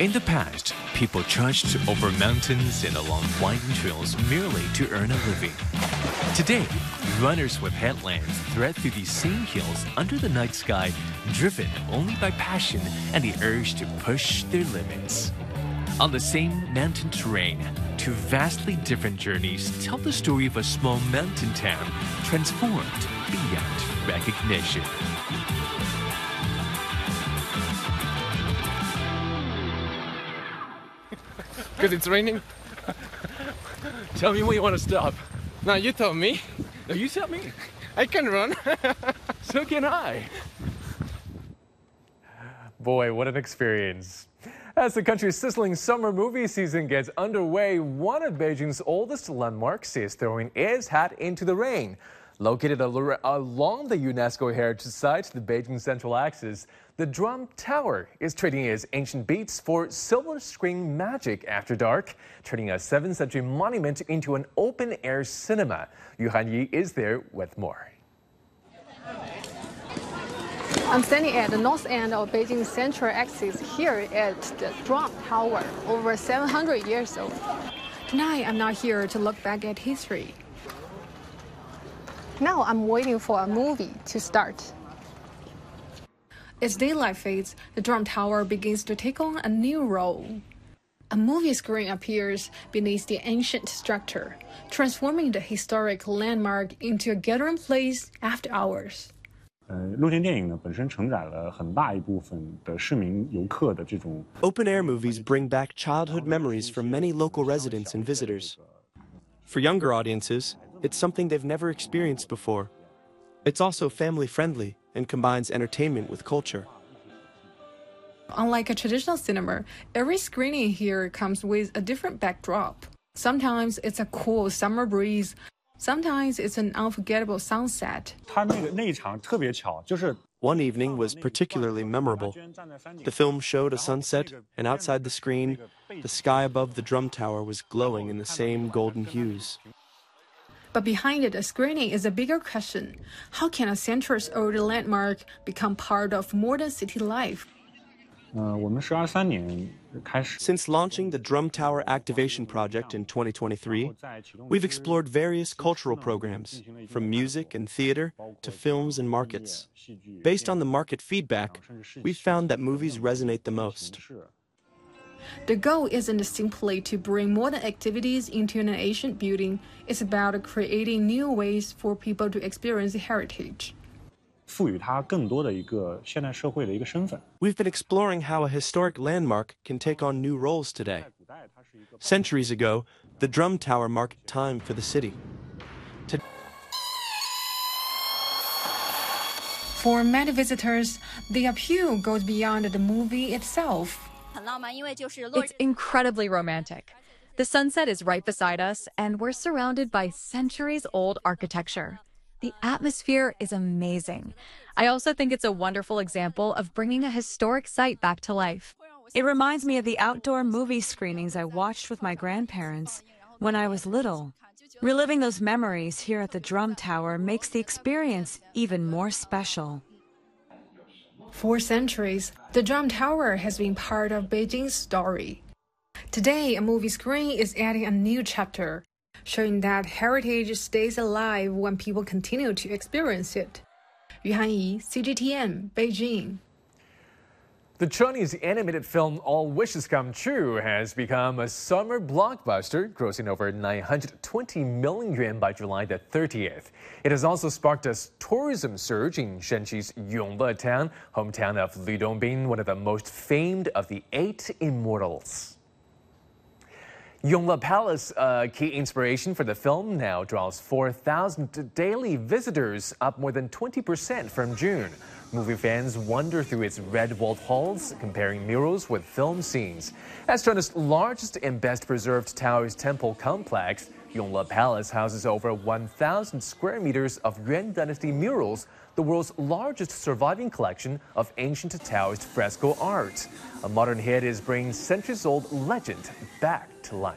In the past, people trudged over mountains and along winding trails merely to earn a living. Today, runners with headlamps thread through these same hills under the night sky, driven only by passion and the urge to push their limits. On the same mountain terrain, two vastly different journeys tell the story of a small mountain town transformed beyond recognition. Because it's raining? Tell me when you want to stop. No, you told me. No, you tell me. I can run. So can I. Boy, what an experience. As the country's sizzling summer movie season gets underway, one of Beijing's oldest landmarks is throwing its hat into the rain. Located along the UNESCO heritage site, the Beijing Central Axis, the Drum Tower is trading its ancient beats for silver screen magic after dark, turning a 7th century monument into an open-air cinema. Yu Hanyi is there with more. I'm standing at the north end of Beijing's Central Axis here at the Drum Tower, over 700 years old. Tonight, I'm not here to look back at history. Now I'm waiting for a movie to start. As daylight fades, the Drum Tower begins to take on a new role. A movie screen appears beneath the ancient structure, transforming the historic landmark into a gathering place after hours. 露天电影呢，本身承载了很大一部分的市民游客的这种。 Open-air movies bring back childhood memories for many local residents and visitors. For younger audiences, it's something they've never experienced before. It's also family-friendly and combines entertainment with culture. Unlike a traditional cinema, every screening here comes with a different backdrop. Sometimes it's a cool summer breeze. Sometimes it's an unforgettable sunset. 它那一场特别巧，就是 One evening was particularly memorable. The film showed a sunset, and outside the screen, the sky above the Drum Tower was glowing in the same golden hues. But behind it, a screening is a bigger question. How can a centuries-old landmark become part of modern city life? 我们是23年开始。 Since launching the Drum Tower Activation Project in 2023, we've explored various cultural programs, from music and theater to films and markets. Based on the market feedback, we've found that movies resonate the most. The goal isn't simply to bring modern activities into an ancient building. It's about creating new ways for people to experience heritage. 赋予它更多的一个现代社会的一个身份。 We've been exploring how a historic landmark can take on new roles today. Centuries ago, the Drum Tower marked time for the city. For many visitors, the appeal goes beyond the movie itself. It's incredibly romantic. The sunset is right beside us, and we're surrounded by centuries-old architecture. The atmosphere is amazing. I also think it's a wonderful example of bringing a historic site back to life. It reminds me of the outdoor movie screenings I watched with my grandparents when I was little. Reliving those memories here at the Drum Tower makes the experience even more special. For centuries, the Drum Tower has been part of Beijing's story. Today, a movie screen is adding a new chapter, showing that heritage stays alive when people continue to experience it. Yu Hanyi, CGTN, Beijing. The Chinese animated film All Wishes Come True has become a summer blockbuster, grossing over 920 million yuan by July the 30th. It has also sparked a tourism surge in Shanxi's Yongle town, hometown of Li Dongbin, one of the most famed of the 8 immortals. Yongle Palace, a key inspiration for the film, now draws 4,000 daily visitors, up more than 20% from June. Movie fans wander through its red-walled halls, comparing murals with film scenes. As China's largest and best-preserved Taoist temple complex, Yongle Palace houses over 1,000 square meters of Yuan Dynasty murals, the world's largest surviving collection of ancient Taoist fresco art. A modern hit is bringing centuries-old legend back to life.